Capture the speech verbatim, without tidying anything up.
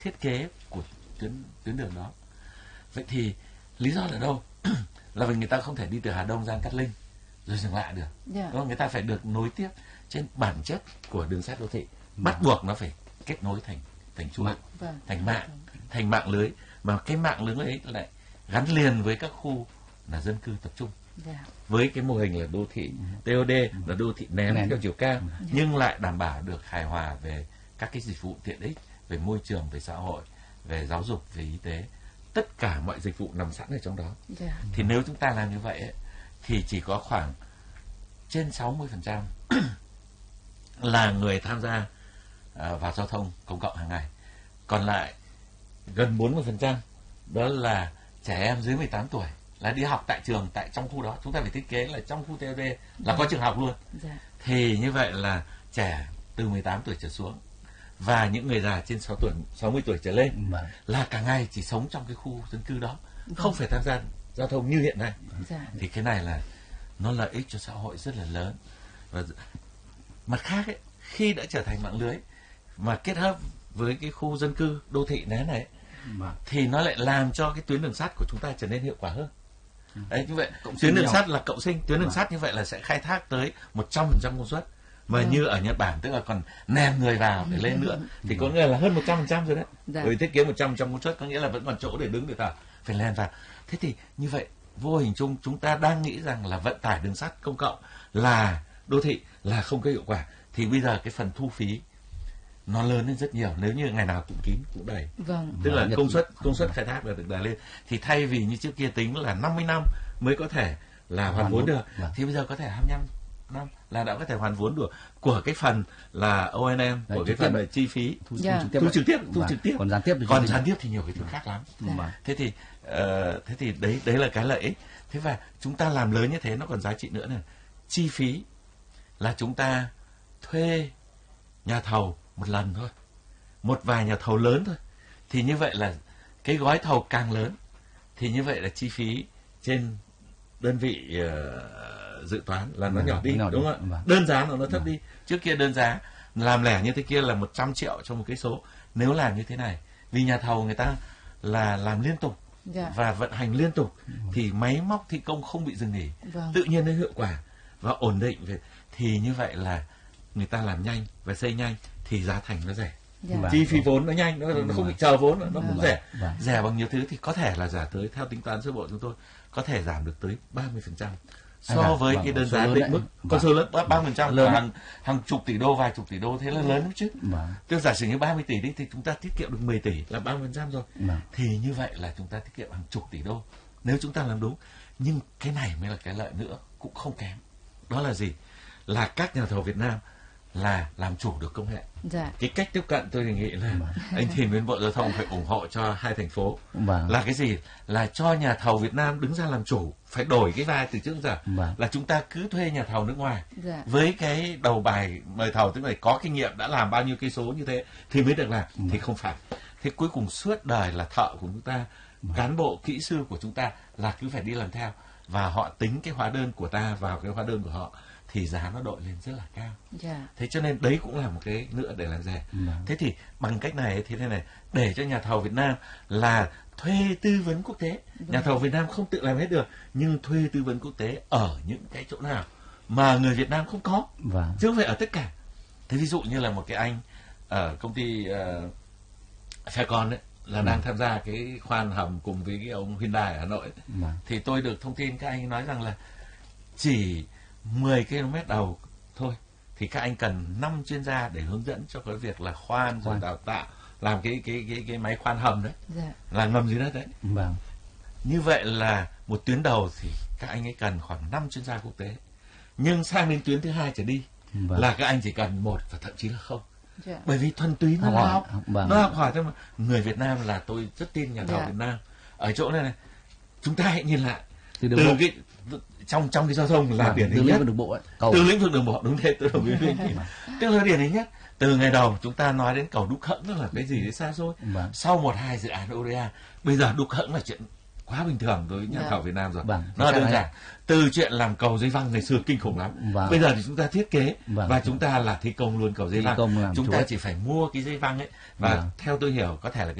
thiết kế của tuyến tuyến đường đó. Vậy thì lý do là đâu? Là vì người ta không thể đi từ Hà Đông ra Cát Linh rồi dừng lại được. Yeah. Người ta phải được nối tiếp. Trên bản chất của đường sắt đô thị bắt buộc nó phải kết nối thành thành chuỗi, vâng. thành mạng, thành mạng lưới, mà cái mạng lưới ấy lại gắn liền với các khu là dân cư tập trung. Yeah. Với cái mô hình là đô thị tê ô đê, là đô thị nén, nén theo chiều cao, yeah. nhưng lại đảm bảo được hài hòa về các cái dịch vụ tiện ích, về môi trường, về xã hội, về giáo dục, về y tế, tất cả mọi dịch vụ nằm sẵn ở trong đó. Yeah. Thì nếu chúng ta làm như vậy ấy, thì chỉ có khoảng trên sáu mươi phần trăm là người tham gia à, vào giao thông công cộng hàng ngày, còn lại gần bốn mươi phần trăm đó là trẻ em dưới mười tám tuổi, là đi học tại trường, tại trong khu đó. Chúng ta phải thiết kế là trong khu tê ô đê là có trường học luôn. Dạ. Thì như vậy là trẻ từ mười tám tuổi trở xuống và những người già trên sáu tuổi, sáu mươi tuổi trở lên dạ. là cả ngày chỉ sống trong cái khu dân cư đó, dạ. không phải tham gia giao thông như hiện nay. Dạ. Thì cái này là nó lợi ích cho xã hội rất là lớn. Và mặt khác ấy, khi đã trở thành mạng lưới mà kết hợp với cái khu dân cư đô thị nén này dạ. thì nó lại làm cho cái tuyến đường sắt của chúng ta trở nên hiệu quả hơn. Đấy, như vậy cộng tuyến đường sắt là cộng sinh, tuyến đường à. sắt như vậy là sẽ khai thác tới một trăm phần trăm công suất, mà ừ. như ở Nhật Bản tức là còn nèm người vào để lên nữa, thì có nghĩa là hơn một trăm phần trăm rồi đấy. Dạ. Bởi thiết kế một trăm phần trăm công suất có nghĩa là vẫn còn chỗ để đứng để thở, phải lên vào. Thế thì như vậy vô hình chung chúng ta đang nghĩ rằng là vận tải đường sắt công cộng là đô thị là không có hiệu quả, thì bây giờ cái phần thu phí nó lớn lên rất nhiều nếu như ngày nào cũng kín cũng đầy. Vâng. Tức là công suất công suất khai thác là được đẩy lên, thì thay vì như trước kia tính là năm mươi năm mới có thể là hoàn, hoàn vốn được, vâng. thì bây giờ có thể hai mươi lăm năm là đã có thể hoàn vốn được của cái phần là o en em, của cái phần là chi phí thu, yeah. thu trực tiếp, thu trực tiếp, còn gián tiếp, còn gián tiếp thì nhiều cái thứ khác lắm. Yeah. Thế thì uh, thế thì đấy đấy là cái lợi ích. Thế và chúng ta làm lớn như thế nó còn giá trị nữa này. Chi phí là chúng ta thuê nhà thầu một lần thôi, một vài nhà thầu lớn thôi, thì như vậy là cái gói thầu càng lớn thì như vậy là chi phí trên đơn vị uh, dự toán là nó ừ, nhỏ đi, đúng, đúng không ạ? Đơn giá nó nó thấp ừ. đi. Trước kia đơn giá làm lẻ như thế kia là một trăm triệu cho một cái số. Nếu làm như thế này, vì nhà thầu người ta là làm liên tục dạ. và vận hành liên tục, ừ. thì máy móc thi công không bị dừng nghỉ, vâng. tự nhiên nó hiệu quả và ổn định. Thì như vậy là người ta làm nhanh và xây nhanh thì giá thành nó rẻ. Dạ. Chi phí vốn nó nhanh, nó, nó không bị chờ vốn nữa, nó cũng dạ. rẻ. Dạ. Rẻ bằng nhiều thứ thì có thể là giảm tới, theo tính toán sơ bộ chúng tôi, có thể giảm được tới ba mươi phần trăm so à, với vâng, cái đơn giá định mức. Con số lớn ba mươi phần trăm là hàng, hàng chục tỷ đô, vài chục tỷ đô, thế là lớn lắm chứ. Vâng. Tức giả sử như ba mươi tỷ đi thì chúng ta tiết kiệm được mười tỷ là ba mươi phần trăm rồi. Vâng. Thì như vậy là chúng ta tiết kiệm hàng chục tỷ đô nếu chúng ta làm đúng. Nhưng cái này mới là cái lợi nữa cũng không kém. Đó là gì? Là các nhà thầu Việt Nam là làm chủ được công nghệ. Dạ. Cái cách tiếp cận tôi đề nghị là vâng. anh Thìn bên Bộ Giao thông phải ủng hộ cho hai thành phố. Vâng. Là cái gì? Là cho nhà thầu Việt Nam đứng ra làm chủ, phải đổi cái vai từ trước đến giờ. Vâng. Là chúng ta cứ thuê nhà thầu nước ngoài dạ. với cái đầu bài mời thầu, tức là có kinh nghiệm đã làm bao nhiêu cây số như thế thì mới được làm. Vâng. Thì không phải. Thế cuối cùng suốt đời là thợ của chúng ta, vâng. cán bộ kỹ sư của chúng ta là cứ phải đi làm theo, và họ tính cái hóa đơn của ta vào cái hóa đơn của họ, thì giá nó đội lên rất là cao. Yeah. Thế cho nên đấy cũng là một cái nữa để làm rẻ. Yeah. Thế thì bằng cách này thế này để cho nhà thầu Việt Nam là thuê tư vấn quốc tế. Yeah. Nhà thầu Việt Nam không tự làm hết được, nhưng thuê tư vấn quốc tế ở những cái chỗ nào mà người Việt Nam không có, yeah. chứ không phải ở tất cả. Thế ví dụ như là một cái anh ở công ty uh, Faircon đấy là yeah. đang tham gia cái khoan hầm cùng với cái ông Hyundai ở Hà Nội, yeah. thì tôi được thông tin các anh nói rằng là chỉ mười ki lô mét đầu thôi thì các anh cần năm chuyên gia để hướng dẫn cho cái việc là khoan, rồi đào tạo làm cái cái cái cái máy khoan hầm đấy, dạ. là ngầm dưới đất đấy. Vâng. Như vậy là một tuyến đầu thì các anh ấy cần khoảng năm chuyên gia quốc tế, nhưng sang đến tuyến thứ hai trở đi vâng. là các anh chỉ cần một và thậm chí là không. Dạ. Bởi vì thuần túy nó học, học vâng. nó học hỏi thôi mà. Người Việt Nam là tôi rất tin nhà thầu dạ. Việt Nam ở chỗ này này, chúng ta hãy nhìn lại từ, từ cái trong trong cái giao thông là điển hình nhất, đường bộ ấy. Từ lĩnh vực đường bộ, đúng thế, tôi đồng ý với anh. Tức là điển hình nhất. Từ ngày đầu chúng ta nói đến cầu Đúc Hẫng là cái gì đấy xa xôi. Vâng. Sau một hai dự án o đê a, bây giờ Đúc Hẫng là chuyện quá bình thường đối với nhà Dạ. thầu Việt Nam rồi. Vâng, Nó là chắc đơn là- giản. Từ chuyện làm cầu dây văng ngày xưa kinh khủng lắm. Vâng. Bây giờ thì chúng ta thiết kế Vâng. và chúng ta là thi công luôn cầu dây Thi văng. công làm Chúng chuỗi. ta chỉ phải mua cái dây văng ấy và Vâng. theo tôi hiểu có thể là cái